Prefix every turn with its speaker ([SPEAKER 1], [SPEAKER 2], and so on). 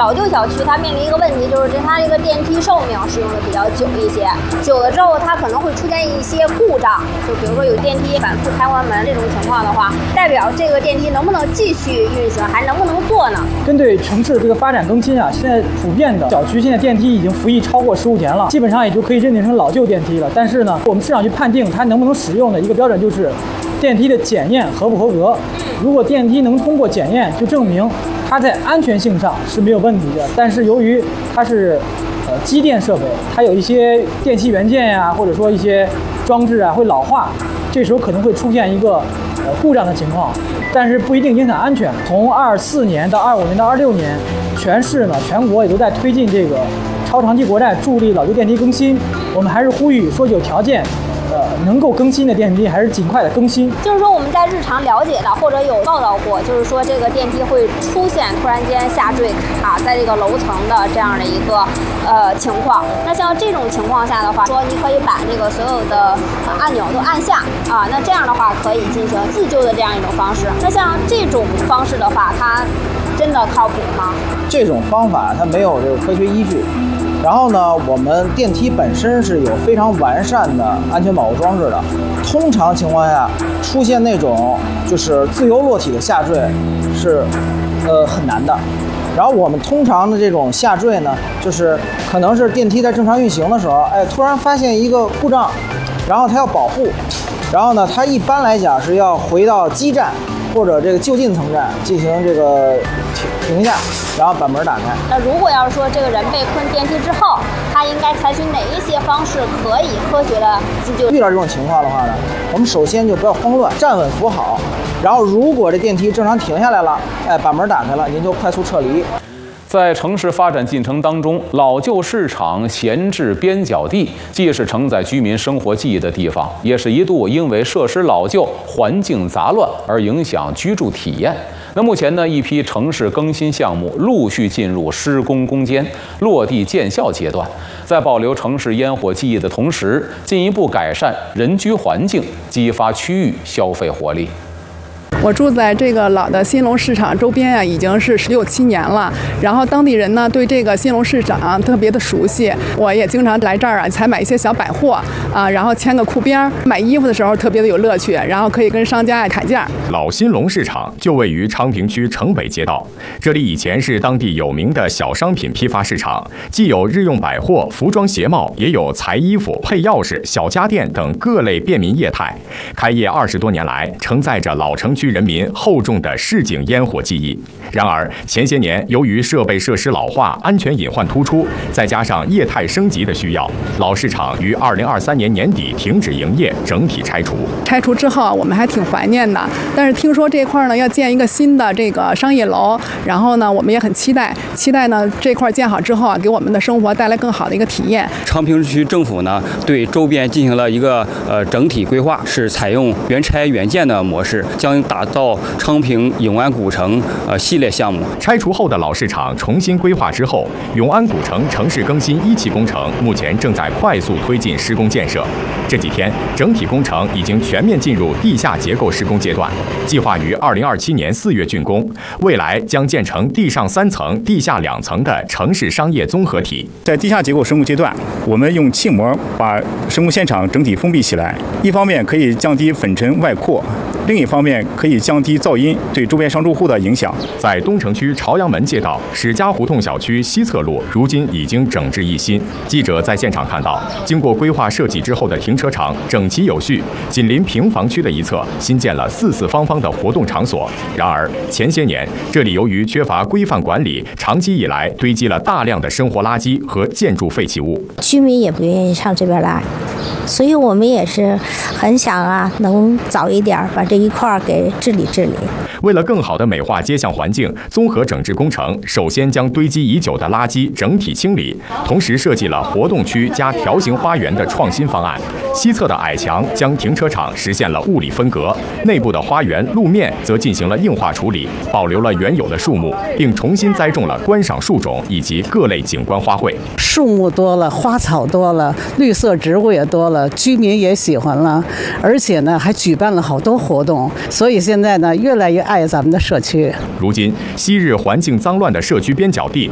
[SPEAKER 1] 老旧小区它面临一个问题，就是它这个电梯寿命使用的比较久一些，久了之后它可能会出现一些故障，就比如说有电梯反复开关门这种情况的话，代表这个电梯能不能继续运行，还能不能做呢？
[SPEAKER 2] 针对城市的这个发展更新啊，现在普遍的小区现在电梯已经服役超过15年了，基本上也就可以认定成老旧电梯了。但是呢，我们市场去判定它能不能使用的一个标准就是电梯的检验合不合格。如果电梯能通过检验，就证明它在安全性上是没有问题的。但是由于它是机电设备，它有一些电器元件呀，或者说一些装置啊会老化，这时候可能会出现一个故障的情况，但是不一定影响安全。从24年到25年到26年，全国也都在推进这个超长期国债，助力老旧电梯更新。我们还是呼吁说有条件能够更新的电梯还是尽快的更新。
[SPEAKER 1] 就是说我们在日常了解的或者有报道过，就是说这个电梯会出现突然间下坠卡在这个楼层的这样的一个情况。那像这种情况下的话，说你可以把这个所有的按钮都按下啊，那这样的话可以进行自救的这样一种方式。那像这种方式的话，它真的靠谱吗？
[SPEAKER 3] 这种方法它没有这个科学依据。然后呢，我们电梯本身是有非常完善的安全保护装置的，通常情况下出现那种就是自由落体的下坠是很难的。然后我们通常的这种下坠呢，就是可能是电梯在正常运行的时候，突然发现一个故障，然后它要保护，然后呢，它一般来讲是要回到基站或者这个就近层站进行这个停下，然后把门打开。
[SPEAKER 1] 那如果要是说这个人被困电梯之后，他应该采取哪一些方式可以科学的自救？
[SPEAKER 3] 遇到这种情况的话呢，我们首先就不要慌乱，站稳扶好，然后如果这电梯正常停下来了，把门打开了，您就快速撤离。
[SPEAKER 4] 在城市发展进程当中，老旧市场闲置边角地，既是承载居民生活记忆的地方，也是一度因为设施老旧、环境杂乱而影响居住体验。那目前呢，一批城市更新项目陆续进入施工攻坚、落地见效阶段，在保留城市烟火记忆的同时，进一步改善人居环境，激发区域消费活力。
[SPEAKER 5] 我住在这个老的兴隆市场周边啊，已经是16、17年了。然后当地人呢，对这个兴隆市场特别的熟悉。我也经常来这儿啊，采买一些小百货啊，然后签个库边，买衣服的时候特别的有乐趣，然后可以跟商家砍价。
[SPEAKER 6] 老兴隆市场就位于昌平区城北街道，这里以前是当地有名的小商品批发市场，既有日用百货、服装鞋帽，也有裁衣服、配钥匙、小家电等各类便民业态。开业20多年来，承载着老城区人民厚重的市井烟火记忆。然而前些年，由于设备设施老化、安全隐患突出，再加上业态升级的需要，老市场于2023年年底停止营业，整体拆除。
[SPEAKER 5] 拆除之后，我们还挺怀念的。但是听说这块呢要建一个新的这个商业楼，然后呢我们也很期待呢这块建好之后啊，给我们的生活带来更好的一个体验。
[SPEAKER 7] 昌平区政府呢对周边进行了一个整体规划，是采用原拆原建的模式，将打造昌平永安古城系列项目。
[SPEAKER 6] 拆除后的老市场重新规划之后，永安古城城市更新1期工程目前正在快速推进施工建设。这几天，整体工程已经全面进入地下结构施工阶段，计划于2027年4月竣工，未来将建成地上3层、地下2层的城市商业综合体。
[SPEAKER 8] 在地下结构施工阶段，我们用气膜把施工现场整体封闭起来，一方面可以降低粉尘外扩，另一方面可以降低噪音对周边商住户的影响。
[SPEAKER 6] 在东城区朝阳门街道史家胡同小区西侧路，如今已经整治一新。记者在现场看到，经过规划设计之后的停车场整齐有序，紧邻平房区的一侧新建了四四方方的活动场所。然而前些年，这里由于缺乏规范管理，长期以来堆积了大量的生活垃圾和建筑废弃物，
[SPEAKER 9] 居民也不愿意上这边来，所以我们也是很想能早一点把这一块给治理治理。
[SPEAKER 6] 为了更好地美化街巷环境，综合整治工程首先将堆积已久的垃圾整体清理，同时设计了活动区加条形花园的创新方案。西侧的矮墙将停车场实现了物理分隔，内部的花园路面则进行了硬化处理，保留了原有的树木，并重新栽种了观赏树种以及各类景观花卉。
[SPEAKER 10] 树木多了，花草多了，绿色植物也多了，居民也喜欢了，而且呢还举办了好多活动，所以现在呢越来越爱咱们的社区。
[SPEAKER 6] 如今昔日环境脏乱的社区边角地